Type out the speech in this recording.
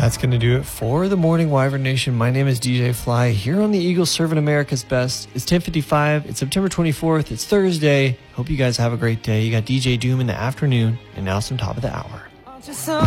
That's going to do it for the Morning Wyvern Nation. My name is DJ Fly here on the Eagle Serving America's Best. It's 10:55. It's September 24th. It's Thursday. Hope you guys have a great day. You got DJ Doom in the afternoon and now some top of the hour.